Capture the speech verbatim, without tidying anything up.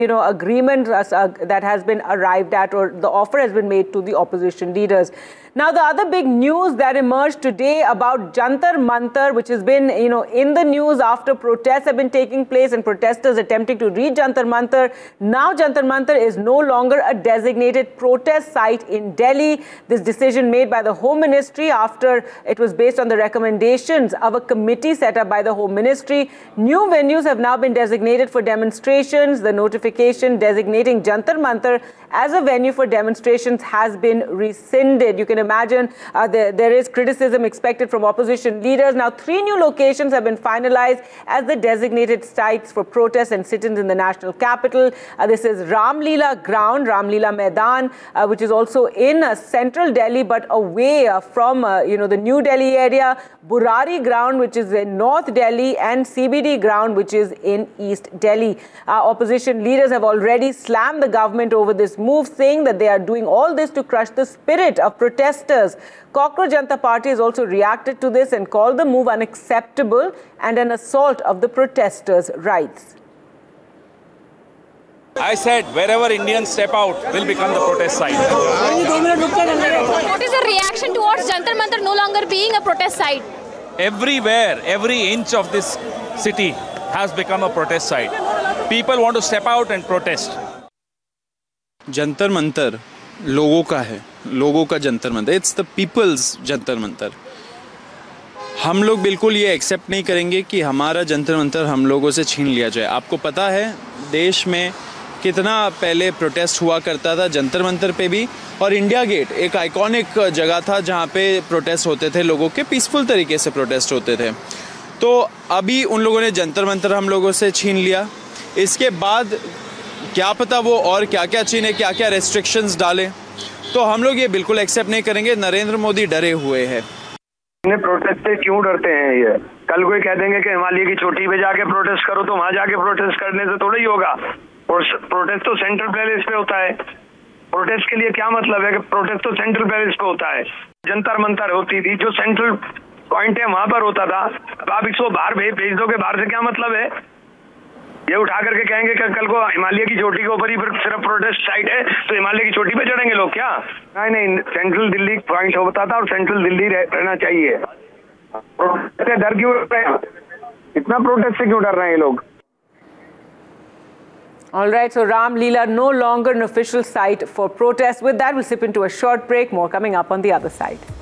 you know, agreement uh, uh, that has been arrived at, or the offer has been made to the opposition leaders. Now, the other big news that emerged today about Jantar Mantar, which has been, you know, in the news after protests have been taking place and protesters attempting to reach Jantar Mantar. Now, Jantar Mantar is no longer a designated protest site in Delhi. This decision made by the Home Ministry after it was based on the recommendations of a committee set up by the Home Ministry. New venues have now been designated for demonstrations. The notification designating Jantar Mantar as a venue for demonstrations has been rescinded. You can imagine uh, there, there is criticism expected from opposition leaders. Now, three new locations have been finalized as the designated sites for protests and sit-ins in the national capital. Uh, this is Ram Leela Ground, Ram Leela Maidan, uh, which is also in uh, central Delhi, but away uh, from, uh, you know, the New Delhi area. Burari Ground, which is in North Delhi, and C B D Ground, which is in East Delhi. Uh, opposition leaders have already slammed the government over this move, saying that they are doing all this to crush the spirit of protesters. Cockroach Janata Party has also reacted to this and called the move unacceptable and an assault of the protesters' rights. I said wherever Indians step out will become the protest site. What is the reaction towards Jantar Mantar no longer being a protest site? Everywhere, every inch of this city has become a protest site. People want to step out and protest. Jantar Mantar लोगों का है, लोगों का Jantar Mantar. It's the peoples Jantar Mantar. हम लोग बिल्कुल ये accept नहीं करेंगे कि हमारा जंतर मंतर हम लोगों से छीन लिया जाए. आपको पता है देश में कितना पहले प्रोटेस्ट हुआ करता था जंतर मंतर पे भी, और इंडिया गेट एक आइकॉनिक जगह था जहाँ पे प्रोटेस्ट होते थे, लोगों के पीसफुल तरीके से प्रोटेस्ट होते थे. तो अभी उन लोगों ने जंतर मंतर हम लोगों से छीन लिया. इसके बाद क्या पता वो और क्या क्या छीने, क्या क्या रेस्ट्रिक्शंस डालें. तो हम लोग ये बिल्कुल एक्सेप्ट नहीं करेंगे. नरेंद्र मोदी डरे हुए हैं. प्रोटेस्ट से क्यों डरते हैं? ये कल कोई कह देंगे कि हिमालय की चोटी पे जाके प्रोटेस्ट करो, तो वहां जाके प्रोटेस्ट करने से थोड़ा ही होगा. और प्रोटेस्ट तो सेंट्रल प्लेस पे होता है. प्रोटेस्ट के लिए क्या मतलब है कि प्रोटेस्ट तो सेंट्रल प्लेस पे होता है. जंतर मंतर होती थी, जो सेंट्रल पॉइंट है वहां पर होता था. अब आप इसको बाहर भेज भेज दोगे, बाहर से क्या मतलब है? ये उठा करके कहेंगे कि कल को हिमालय की चोटी के ऊपर ही सिर्फ प्रोटेस्ट साइट है, तो हिमालय की चोटी पे चढ़ेंगे लोग क्या? नहीं नहीं, सेंट्रल दिल्ली पॉइंट होता था और सेंट्रल दिल्ली रहना चाहिए. प्रोटेस्ट से डर क्यों रहे हैं? इतना प्रोटेस्ट से क्यों डर रहे हैं ये लोग? All right, so Ram Leela no longer an official site for protest. With that, we'll slip into a short break. More coming up on the other side.